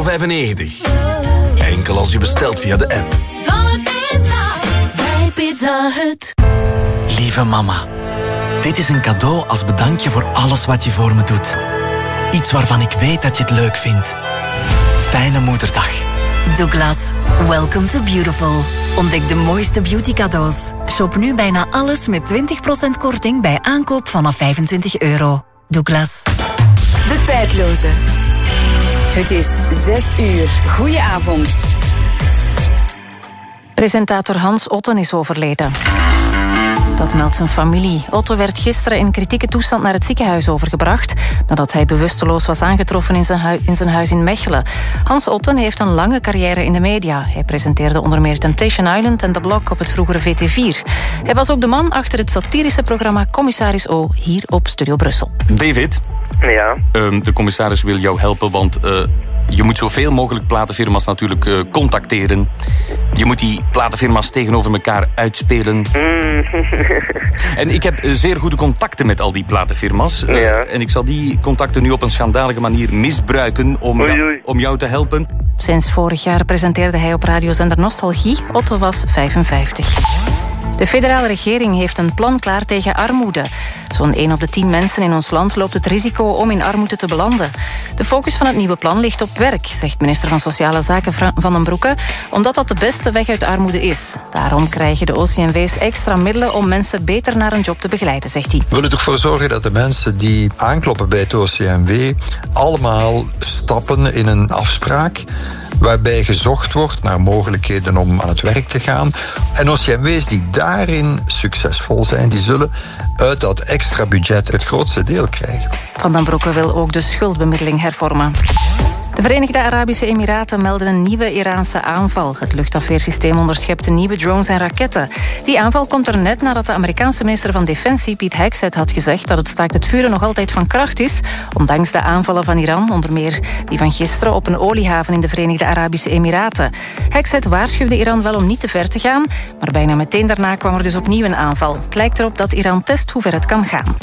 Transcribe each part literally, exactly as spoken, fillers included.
euro vijfennegentig. Enkel als je bestelt via de app. Van het Pizza bij Pizza Hut. Lieve mama, dit is een cadeau als bedankje voor alles wat je voor me doet. Iets waarvan ik weet dat je het leuk vindt. Fijne moederdag. Douglas, welcome to beautiful. Ontdek de mooiste beauty cadeaus. Shop nu bijna alles met twintig procent korting bij aankoop vanaf vijfentwintig euro. Douglas. De tijdloze. Het is zes uur. Goedenavond. Presentator Hans Otten is overleden. Dat meldt zijn familie. Otto werd gisteren in kritieke toestand naar het ziekenhuis overgebracht nadat hij bewusteloos was aangetroffen in zijn, hui- in zijn huis in Mechelen. Hans Otten heeft een lange carrière in de media. Hij presenteerde onder meer Temptation Island en The Block op het vroegere V T vier. Hij was ook de man achter het satirische programma Commissaris O hier op Studio Brussel. David, ja? um, de commissaris wil jou helpen, want uh, je moet zoveel mogelijk platenfirma's natuurlijk uh, contacteren. Je moet die platenfirma's tegenover elkaar uitspelen. Mm. En ik heb uh, zeer goede contacten met al die platenfirma's. Uh, ja. En ik zal die contacten nu op een schandalige manier misbruiken om, oei, jou, oei. om jou te helpen. Sinds vorig jaar presenteerde hij op radiozender Nostalgie. Otto was vijfenvijftig. De federale regering heeft een plan klaar tegen armoede. Zo'n één op de tien mensen in ons land loopt het risico om in armoede te belanden. De focus van het nieuwe plan ligt op werk, zegt minister van Sociale Zaken Van den Broeke, omdat dat de beste weg uit armoede is. Daarom krijgen de O C M W's extra middelen om mensen beter naar een job te begeleiden, zegt hij. We willen ervoor zorgen dat de mensen die aankloppen bij het O C M W allemaal stappen in een afspraak waarbij gezocht wordt naar mogelijkheden om aan het werk te gaan. En O C M W's die daarin succesvol zijn, die zullen uit dat extra budget het grootste deel krijgen. Van den Broeke wil ook de schuldbemiddeling hervormen. De Verenigde Arabische Emiraten melden een nieuwe Iraanse aanval. Het luchtafweersysteem onderschepte nieuwe drones en raketten. Die aanval komt er net nadat de Amerikaanse minister van Defensie, Pete Hegseth, had gezegd dat het staakt het vuren nog altijd van kracht is, ondanks de aanvallen van Iran, onder meer die van gisteren op een oliehaven in de Verenigde Arabische Emiraten. Hegseth waarschuwde Iran wel om niet te ver te gaan, maar bijna meteen daarna kwam er dus opnieuw een aanval. Het lijkt erop dat Iran test hoe ver het kan gaan.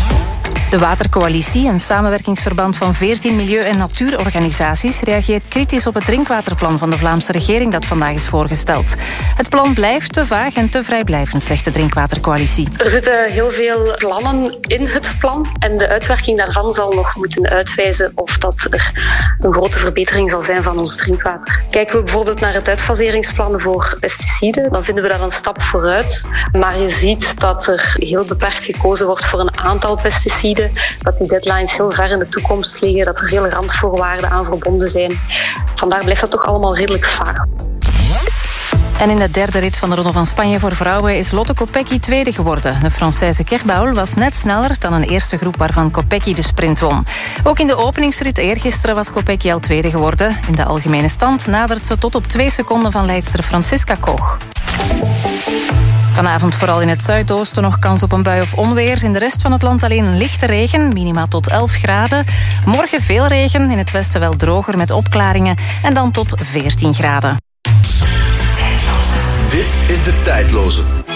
De Watercoalitie, een samenwerkingsverband van veertien milieu- en natuurorganisaties, reageert kritisch op het drinkwaterplan van de Vlaamse regering dat vandaag is voorgesteld. Het plan blijft te vaag en te vrijblijvend, zegt de Drinkwatercoalitie. Er zitten heel veel plannen in het plan en de uitwerking daarvan zal nog moeten uitwijzen of dat er een grote verbetering zal zijn van ons drinkwater. Kijken we bijvoorbeeld naar het uitfaseringsplan voor pesticiden, dan vinden we daar een stap vooruit. Maar je ziet dat er heel beperkt gekozen wordt voor een aantal pesticiden, dat die deadlines heel ver in de toekomst liggen, dat er veel randvoorwaarden aan verbonden zijn. Vandaar blijft dat toch allemaal redelijk vaag. En in de derde rit van de Ronde van Spanje voor vrouwen is Lotte Kopecky tweede geworden. De Française Kerbaul was net sneller dan een eerste groep waarvan Kopecky de sprint won. Ook in de openingsrit eergisteren was Kopecky al tweede geworden. In de algemene stand nadert ze tot op twee seconden van leidster Franziska Koch. Vanavond vooral in het zuidoosten nog kans op een bui of onweer. In de rest van het land alleen lichte regen, minima tot elf graden. Morgen veel regen, in het westen wel droger met opklaringen en dan tot veertien graden. Dit is De Tijdloze.